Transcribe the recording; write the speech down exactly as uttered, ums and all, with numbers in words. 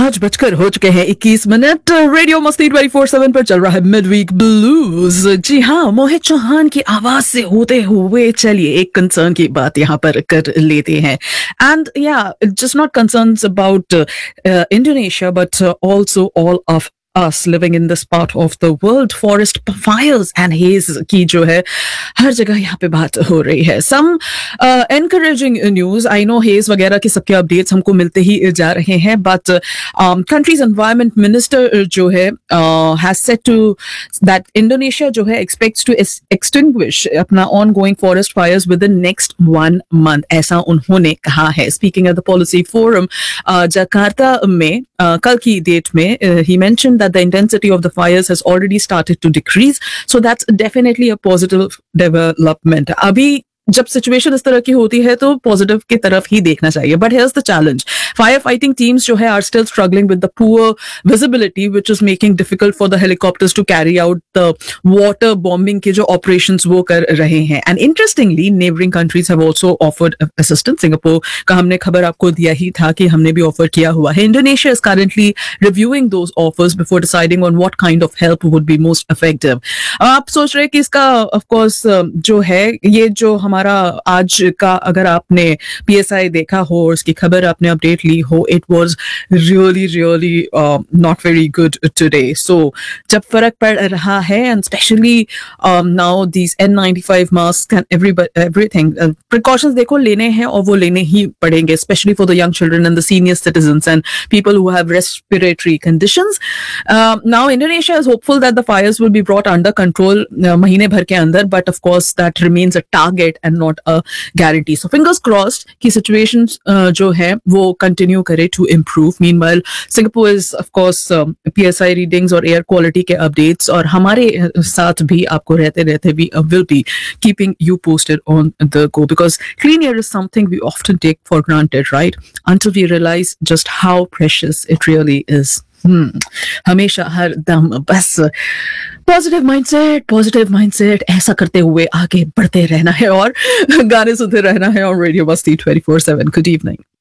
पांच बजकर हो चुके हैं इक्कीस मिनट। रेडियो मस्ती ट्वेंटी फोर सेवन पर चल रहा है मिड वीक ब्लूज। जी हाँ, मोहित चौहान की आवाज से होते हुए चलिए एक कंसर्न की बात यहाँ पर कर लेते हैं। एंड या just not concerns about Indonesia but also all of us living in this part of the world. Forest fires and haze की जो है हर जगह यहाँ पे बात हो रही है. Some uh, encouraging news. I know haze वगैरह के सबके updates हमको मिलते ही जा रहे हैं, but um, country's environment minister जो है uh, has said to that Indonesia जो है expects to extinguish अपना ongoing forest fires within next one month. ऐसा उन्होंने कहा है. Speaking at the policy forum uh, Jakarta में uh, कल की डेट में uh, he mentioned that the intensity of the fires has already started to decrease. So that's definitely a positive development. Abhi जब situation इस तरह की होती है तो पॉजिटिव की तरफ ही देखना चाहिए. But here's the challenge, fire fighting teams जो है are still struggling with the poor visibility which is making difficult for the helicopters to carry out the water bombing के जो ऑपरेशंस वो कर रहे हैं. And interestingly neighbouring countries have also offered assistance. Singapore का हमने खबर आपको दिया ही था कि हमने भी ऑफर किया हुआ है. Indonesia is currently reviewing those offers before deciding on what kind of help would be most effective. आप सोच रहे हैं कि इसका ऑफ कोर्स जो है ये जो हमारा आज का अगर आपने पीएसआई देखा हो और उसकी खबर आपने अपडेट ली हो, it was really really not very good today. सो जब फर्क पड़ रहा है and specially now these N ninety five mask and everything precautions देखो लेने हैं और वो लेने ही पड़ेंगे, specially for the young children and the senior citizens and people who have respiratory conditions. Now Indonesia is hopeful that the Fyers will be brought under control महीने भर के अंदर, but of course that remains a target and not a guarantee. So fingers crossed कि situations uh, जो है वो continue करे to improve. Meanwhile, Singapore is of course um, P S I readings और air quality के updates और हमारे साथ भी आपको रहते रहते भी uh, will be keeping you posted on the go, because clean air is something we often take for granted, right? Until we realize just how precious it really is. Hmm. हमेशा हर दम बस पॉजिटिव माइंडसेट पॉजिटिव माइंडसेट ऐसा करते हुए आगे बढ़ते रहना है और गाने सुनते रहना है और रेडियो मस्ती twenty four seven. Good evening.